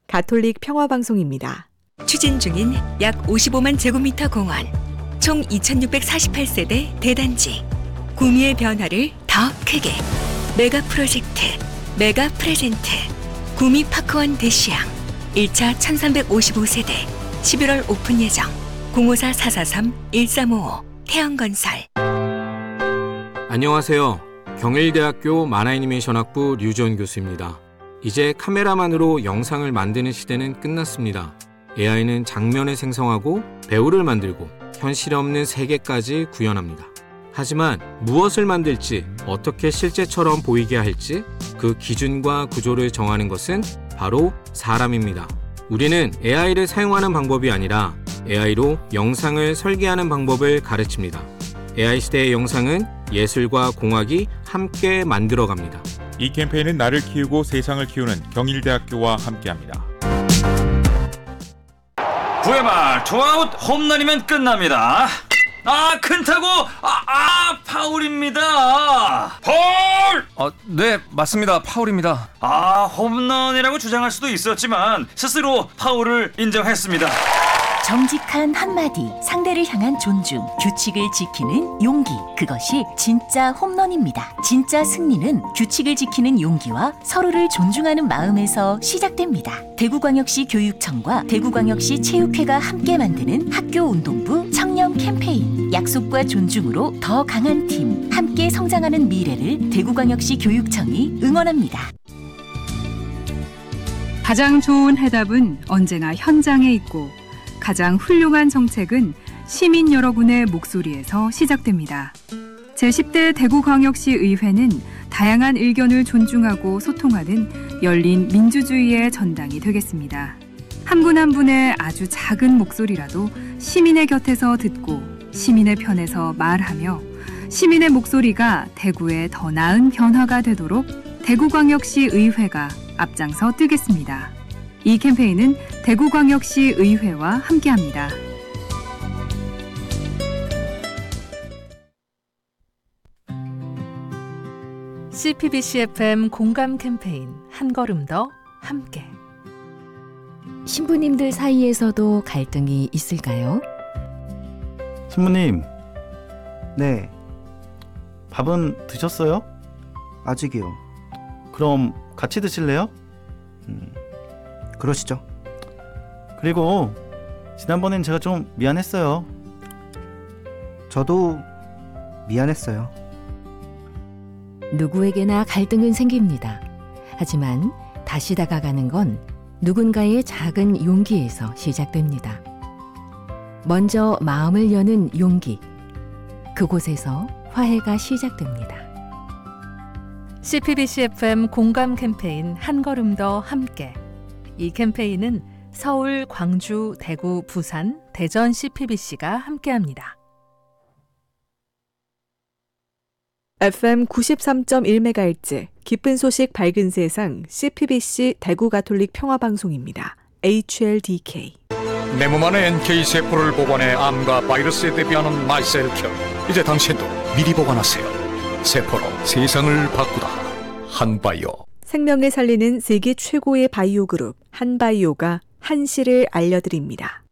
가톨릭 평화방송입니다. 추진 중인 약 55만 제곱미터 공원, 총 2648세대 대단지, 구미의 변화를 더 크게. 메가 프로젝트, 메가 프레젠트, 구미 파크원 대시양 1차 1355세대 11월 오픈 예정. 054-443-1355 태영건설. 안녕하세요. 경일대학교 만화애니메이션학부 류지원 교수입니다. 이제 카메라만으로 영상을 만드는 시대는 끝났습니다. AI는 장면을 생성하고 배우를 만들고 현실 없는 세계까지 구현합니다. 하지만 무엇을 만들지, 어떻게 실제처럼 보이게 할지 그 기준과 구조를 정하는 것은 바로 사람입니다. 우리는 AI를 사용하는 방법이 아니라 AI로 영상을 설계하는 방법을 가르칩니다. AI 시대의 영상은 예술과 공학이 함께 만들어갑니다. 이 캠페인은 나를 키우고 세상을 키우는 경일대학교와 함께합니다. 9회 말 투아웃 홈런이면 끝납니다. 큰 타구 파울입니다. 파울! 네, 맞습니다. 파울입니다. 홈런이라고 주장할 수도 있었지만 스스로 파울을 인정했습니다. 정직한 한마디, 상대를 향한 존중, 규칙을 지키는 용기, 그것이 진짜 홈런입니다. 진짜 승리는 규칙을 지키는 용기와 서로를 존중하는 마음에서 시작됩니다. 대구광역시 교육청과 대구광역시 체육회가 함께 만드는 학교운동부 청년 캠페인, 약속과 존중으로 더 강한 팀, 함께 성장하는 미래를 대구광역시 교육청이 응원합니다. 가장 좋은 해답은 언제나 현장에 있고, 가장 훌륭한 정책은 시민 여러분의 목소리에서 시작됩니다. 제10대 대구광역시 의회는 다양한 의견을 존중하고 소통하는 열린 민주주의의 전당이 되겠습니다. 한 분 한 분의 아주 작은 목소리라도 시민의 곁에서 듣고 시민의 편에서 말하며 시민의 목소리가 대구의 더 나은 변화가 되도록 대구광역시 의회가 앞장서 뜨겠습니다. 이 캠페인은 대구광역시 의회와 함께합니다. CPBC FM 공감 캠페인 한 걸음 더 함께. 신부님들 사이에서도 갈등이 있을까요? 신부님, 네. 밥은 드셨어요? 아직이요. 그럼 같이 드실래요? 그러시죠. 그리고 지난번엔 제가 좀 미안했어요. 저도 미안했어요. 누구에게나 갈등은 생깁니다. 하지만 다시 다가가는 건 누군가의 작은 용기에서 시작됩니다. 먼저 마음을 여는 용기, 그곳에서 화해가 시작됩니다. CPBC FM 공감 캠페인 한 걸음 더 함께. 이 캠페인은 서울, 광주, 대구, 부산, 대전 CPBC가 함께합니다. FM 93.1MHz 기쁜 소식 밝은 세상 CPBC 대구 가톨릭 평화방송입니다. HLDK. 내 몸 안에 NK세포를 보관해 암과 바이러스에 대비하는 마이셀큐. 이제 당신도 미리 보관하세요. 세포로 세상을 바꾸다. 한바이오. 생명을 살리는 세계 최고의 바이오 그룹 한바이오가 한시를 알려드립니다.